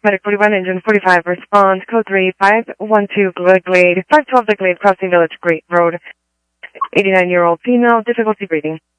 Medic 41, Engine 45, respond, code 3512 Glade, 512 The Glade, crossing Village Great Road, 89-year-old female, difficulty breathing.